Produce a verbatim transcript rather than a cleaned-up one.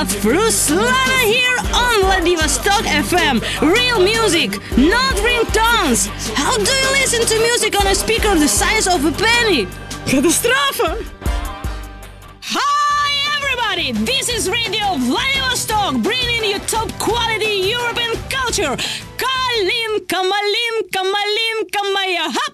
Path through Slana here on Vladivostok F M. Real music, not ringtones. How do you listen to music on a speaker the size of a penny? Катастрофа! Hi everybody, this is Radio Vladivostok, bringing you top quality European culture. Kalinka, malinka, malinka, моя.